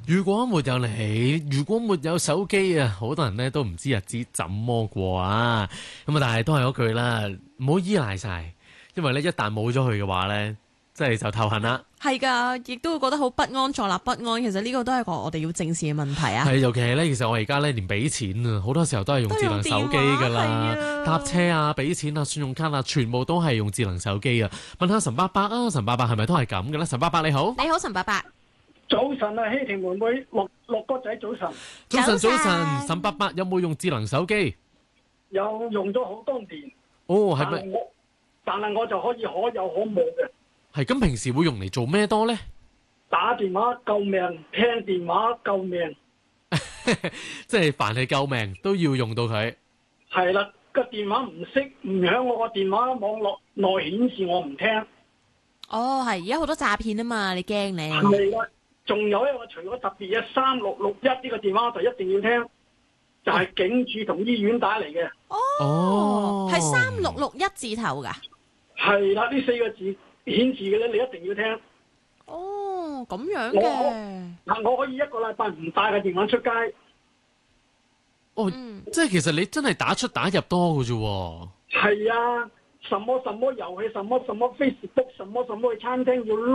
如果沒有你，如果沒有手機啊，好多人咧都唔知日子怎麼過啊。咁啊，但係都係嗰句啦，唔好依賴晒，因為咧一旦冇咗佢嘅話咧，即係就頭痕啦。 係噶，亦都會覺得好不安，坐立不安。其實呢個都係個我哋要正視嘅問題啊。 係，尤其係咧，其實我而家咧連俾錢啊，好多時候都係用智能手機噶啦，搭車啊、俾錢啊、信用卡啊，全部都係用智能手機啊。問下陳伯伯啊，陳伯伯係咪都係咁嘅咧？陳伯伯你好， 你好，陳伯伯。 早晨啊，希婷妹妹，樂哥仔早晨。 早晨早晨，陳伯伯有冇用智能手機？ 有用咗好多年。 哦，係咪？ 但係我就可以可有可無嘅。 係咁，平時會用嚟做咩多咧？ 打電話救命，聽電話救命。 即係凡係救命都要用到佢。 係啦，個電話唔識唔響我個電話網絡內顯示我唔聽。 哦，係而家好多詐騙啊嘛，你驚你？ 係啦，仲有一個除咗特別嘅3661呢個電話就一定要聽，就係警署同醫院打嚟嘅。 哦，係3661字頭噶。 係啦，呢4個字顯示嘅咧，你一定要聽。 哦，咁樣嘅。 我可以一個禮拜唔帶個電話出街。 哦，即係其實你真係打出打入多嘅啫。 係啊，什麼什麼遊戲，什麼什麼 Facebook，什麼什麼去餐廳要